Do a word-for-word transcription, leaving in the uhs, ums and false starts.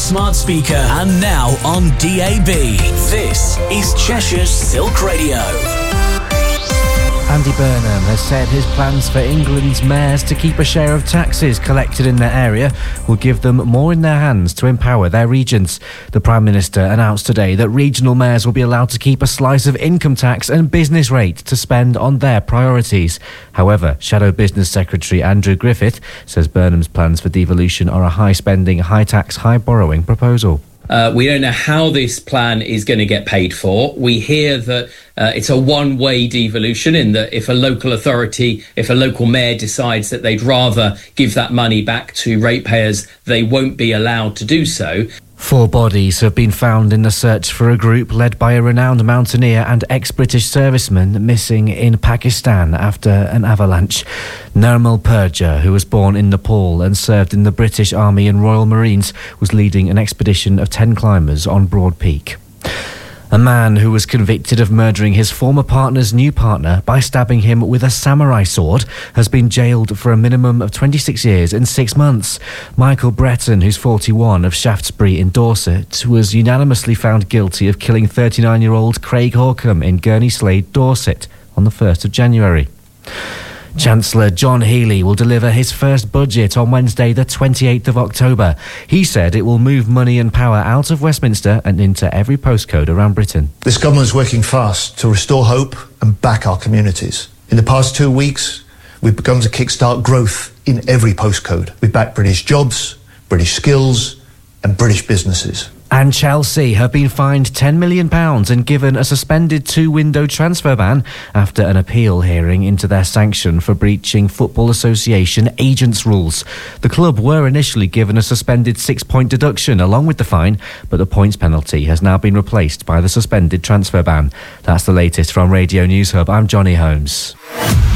smart speaker and now on D A B. This is Cheshire's Silk Radio. Andy Burnham has said his plans for England's mayors to keep a share of taxes collected in their area will give them more in their hands to empower their regions. The Prime Minister announced today that regional mayors will be allowed to keep a slice of income tax and business rate to spend on their priorities. However, Shadow Business Secretary Andrew Griffith says Burnham's plans for devolution are a high-spending, high-tax, high-borrowing proposal. Uh, we don't know how this plan is going to get paid for. We hear that uh, it's a one-way devolution in that if a local authority, if a local mayor decides that they'd rather give that money back to ratepayers, they won't be allowed to do so. Four bodies have been found in the search for a group led by a renowned mountaineer and ex-British serviceman missing in Pakistan after an avalanche. Nirmal Purja, who was born in Nepal and served in the British Army and Royal Marines, was leading an expedition of ten climbers on Broad Peak. A man who was convicted of murdering his former partner's new partner by stabbing him with a samurai sword has been jailed for a minimum of twenty-six years and six months. Michael Breton, who's forty-one, of Shaftesbury in Dorset, was unanimously found guilty of killing thirty-nine-year-old Craig Hawcombe in Gurney Slade, Dorset, on the first of January. Chancellor John Healey will deliver his first budget on Wednesday the twenty-eighth of October. He said it will move money and power out of Westminster and into every postcode around Britain. This government is working fast to restore hope and back our communities. In the past two weeks, we've begun to kickstart growth in every postcode. We've backed British jobs, British skills and British businesses. And Chelsea have been fined ten million pounds and given a suspended two-window transfer ban after an appeal hearing into their sanction for breaching Football Association agents' rules. The club were initially given a suspended six-point deduction along with the fine, but the points penalty has now been replaced by the suspended transfer ban. That's the latest from Radio News Hub. I'm Johnny Holmes.